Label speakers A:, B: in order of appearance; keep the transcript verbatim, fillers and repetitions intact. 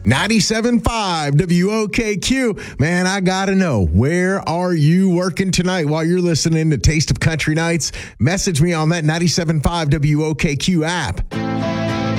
A: ninety-seven point five W O K Q. Man, I got to know, where are you working tonight while you're listening to Taste of Country Nights? Message me on that ninety-seven point five W O K Q app.